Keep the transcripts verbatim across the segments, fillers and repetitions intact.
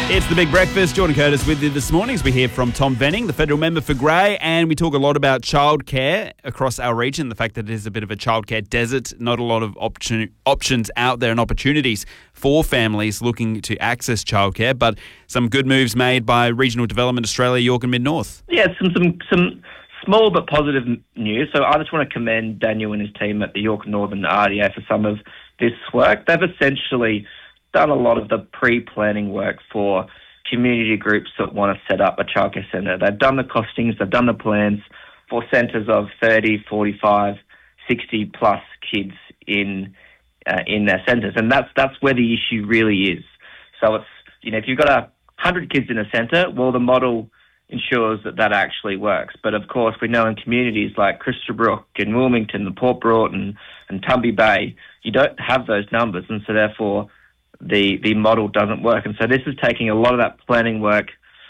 It's The Big Breakfast. Jordan Curtis with you this morning as we hear from Tom Venning, the federal member for Grey, and we talk a lot about childcare across our region, the fact that it is a bit of a childcare desert, not a lot of option, options out there and opportunities for families looking to access childcare, but some good moves made by Regional Development Australia, York and Mid-North. Yeah, some some some small but positive news. So I just want to commend Daniel and his team at the York Northern R D A for some of this work. They've essentially done a lot of the pre-planning work for community groups that want to set up a childcare centre. They've done the costings, they've done the plans for centres of thirty, forty-five, sixty plus kids in uh, in their centres, and that's that's where the issue really is. So it's, you know, if you've got a hundred kids in a centre, well, the model ensures that that actually works. But of course, we know in communities like Christabrook and Wilmington and Port Broughton and Tumby Bay, you don't have those numbers, and so therefore the the model doesn't work. And so this is taking a lot of that planning work,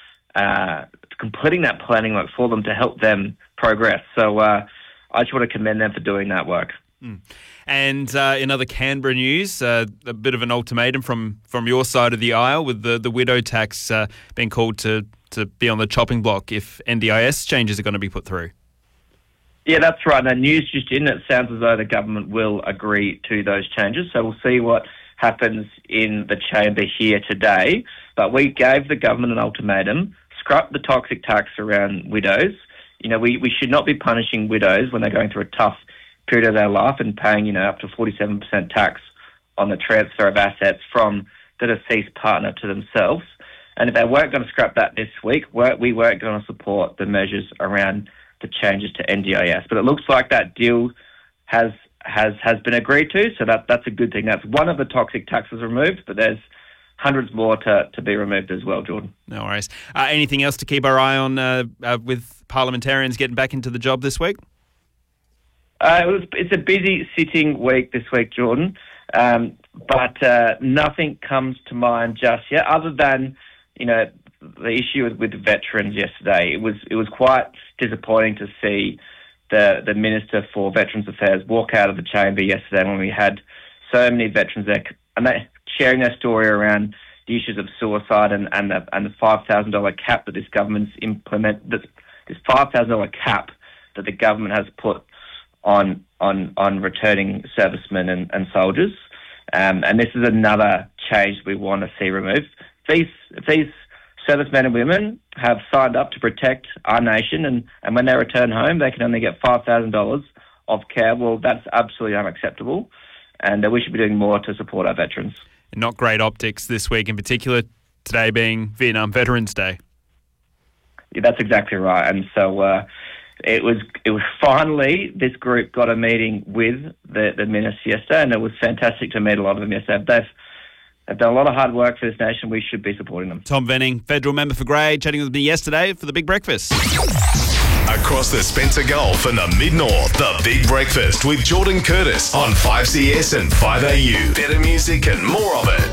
uh, completing that planning work for them to help them progress. So uh, I just want to commend them for doing that work. Mm. And uh, in other Canberra news, uh, a bit of an ultimatum from, from your side of the aisle with the, the widow tax uh, being called to, to be on the chopping block if N D I S changes are going to be put through. Yeah, that's right. Now, news just in, it sounds as though the government will agree to those changes. So we'll see what happens in the chamber here today. But we gave the government an ultimatum: scrap the toxic tax around widows. You know, we, we should not be punishing widows when they're going through a tough period of their life and paying, you know, up to forty-seven percent tax on the transfer of assets from the deceased partner to themselves. And if they weren't going to scrap that this week, we weren't going to support the measures around the changes to N D I S. But it looks like that deal has has has been agreed to, so that that's a good thing. That's one of the toxic taxes removed, but there's hundreds more to, to be removed as well, Jordan. No worries. Uh, anything else to keep our eye on uh, uh, with parliamentarians getting back into the job this week? Uh, it was, it's a busy sitting week this week, Jordan, um, but uh, nothing comes to mind just yet, other than, you know, the issue with, with the veterans yesterday. It was it was quite disappointing to see the the Minister for Veterans Affairs walk out of the chamber yesterday when we had so many veterans there, and they sharing their story around the issues of suicide and and the, and the five thousand dollars cap that this government's implement this this five thousand dollars cap that the government has put on on on returning servicemen and, and soldiers, um, and this is another change we want to see removed. These these servicemen and women have signed up to protect our nation, and, and when they return home, they can only get five thousand dollars of care. Well, that's absolutely unacceptable, and uh, we should be doing more to support our veterans. Not great optics this week, in particular today being Vietnam Veterans Day. Yeah, that's exactly right, and so uh, it was it was finally this group got a meeting with the, the minister yesterday, and it was fantastic to meet a lot of them yesterday. They've They've done a lot of hard work for this nation. We should be supporting them. Tom Venning, federal member for Grey, chatting with me yesterday for The Big Breakfast. Across the Spencer Gulf and the Mid-North, The Big Breakfast with Jordan Curtis on five C S and five A U. Better music and more of it.